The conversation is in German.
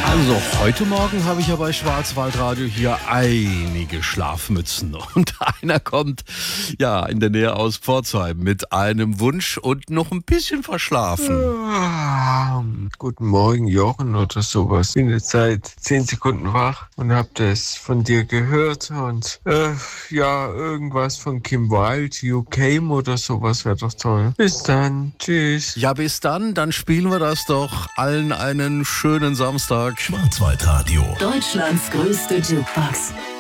Also heute Morgen habe ich ja bei Schwarzwaldradio hier einige Schlafmützen und einer kommt ja in der Nähe aus Pforzheim mit einem Wunsch und noch ein bisschen verschlafen. Guten Morgen, Jochen oder sowas. Bin jetzt seit 10 Sekunden wach und hab das von dir gehört und irgendwas von Kim Wilde, You Came oder sowas wäre doch toll. Bis dann, tschüss. Ja, bis dann spielen wir das doch. Allen einen schönen Samstag. Schwarzwaldradio. Deutschlands größte Jukebox.